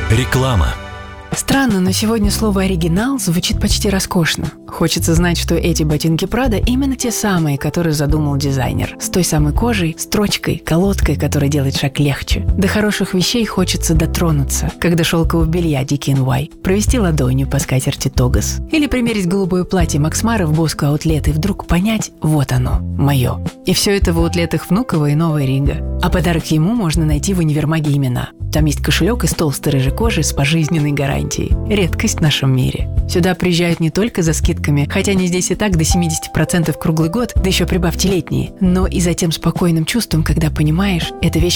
Реклама. Странно, но сегодня слово «оригинал» звучит почти роскошно. Хочется знать, что эти ботинки Прада именно те самые, которые задумал дизайнер. С той самой кожей, строчкой, колодкой, которая делает шаг легче. До хороших вещей хочется дотронуться, как до шелкового белья DKNY, провести ладонью по скатерти Тогас. Или примерить голубое платье Макс Мара в Боско Аутлет и вдруг понять – вот оно, мое. И все это в аутлетах Внуково и Новая Рига. А подарок ему можно найти в универмаге «Имена». Там есть кошелек из толстой рыжей кожи с пожизненной гарантией. Редкость в нашем мире. Сюда приезжают не только за скидками, хотя они здесь и так до 70% круглый год, да еще прибавьте летние, но и за тем спокойным чувством, когда понимаешь, эта вещь